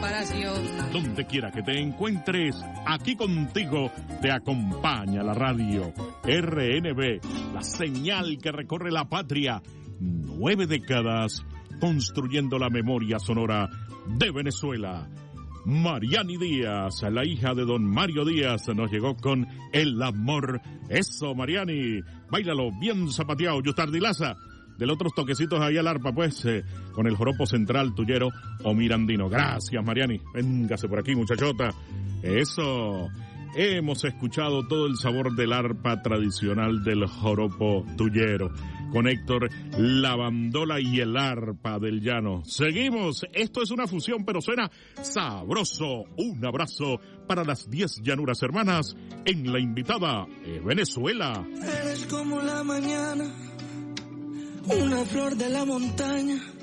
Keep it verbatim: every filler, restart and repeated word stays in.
comparación. Donde quiera que te encuentres, aquí contigo te acompaña la radio R N B, la señal que recorre la patria. Nueve décadas construyendo la memoria sonora de Venezuela. Mariani Díaz, la hija de don Mario Díaz, nos llegó con El Amor. Eso, Mariani, báilalo bien zapateado, Yustardilaza. Del otros toquecitos ahí al arpa, pues, eh, con el joropo central tuyero o mirandino. Gracias, Mariani. Véngase por aquí, muchachota. Eso. Hemos escuchado todo el sabor del arpa tradicional del joropo tuyero. Con Héctor, la bandola y el arpa del llano. Seguimos. Esto es una fusión, pero suena sabroso. Un abrazo para las diez llanuras hermanas en la invitada eh, Venezuela. Eres como la mañana, una flor de la montaña,